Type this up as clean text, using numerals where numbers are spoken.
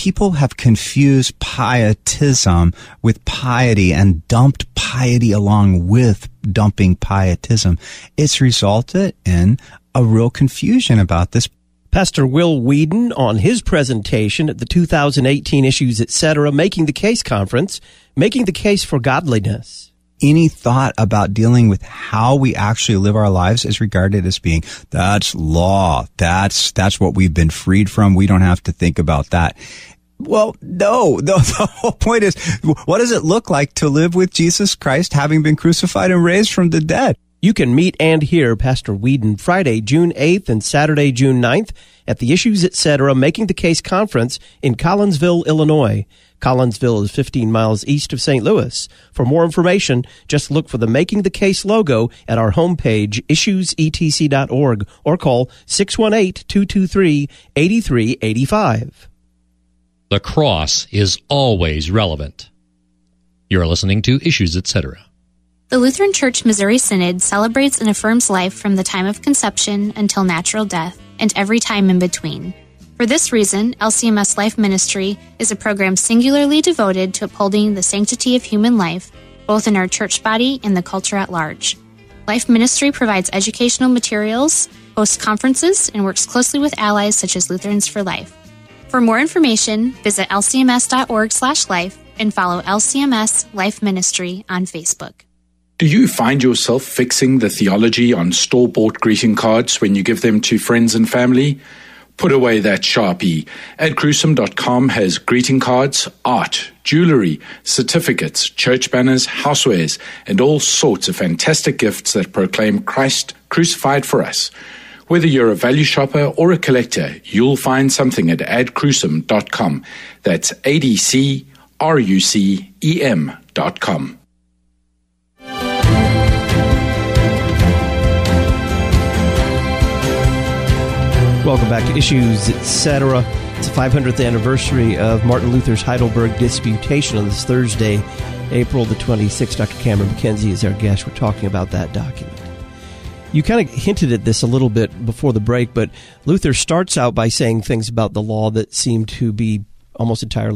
people have confused pietism with piety and dumped piety along with dumping pietism. It's resulted in a real confusion about this. Pastor Will Whedon on his presentation at the 2018 Issues Etc. Making the Case Conference, Making the Case for Godliness. Any thought about dealing with how we actually live our lives is regarded as being, that's law. That's what we've been freed from. We don't have to think about that. Well, no, the whole point is, what does it look like to live with Jesus Christ having been crucified and raised from the dead? You can meet and hear Pastor Whedon Friday, June 8th and Saturday, June 9th at the Issues Etc. Making the Case Conference in Collinsville, Illinois. Collinsville is 15 miles east of St. Louis. For more information, just look for the Making the Case logo at our homepage, issuesetc.org, or call 618-223-8385. The cross is always relevant. You're listening to Issues Etc. The Lutheran Church Missouri Synod celebrates and affirms life from the time of conception until natural death and every time in between. For this reason, LCMS Life Ministry is a program singularly devoted to upholding the sanctity of human life, both in our church body and the culture at large. Life Ministry provides educational materials, hosts conferences, and works closely with allies such as Lutherans for Life. For more information, visit lcms.org/life and follow LCMS Life Ministry on Facebook. Do you find yourself fixing the theology on store-bought greeting cards when you give them to friends and family? Put away that Sharpie. AdCruesome.com has greeting cards, art, jewelry, certificates, church banners, housewares, and all sorts of fantastic gifts that proclaim Christ crucified for us. Whether you're a value shopper or a collector, you'll find something at AdCruesome.com. That's AdCrucem.com. Welcome back to Issues Etc. It's the 500th anniversary of Martin Luther's Heidelberg Disputation on this Thursday, April the 26th. Dr. Cameron McKenzie is our guest. We're talking about that document. You kind of hinted at this a little bit before the break, but Luther starts out by saying things about the law that seem to be almost entirely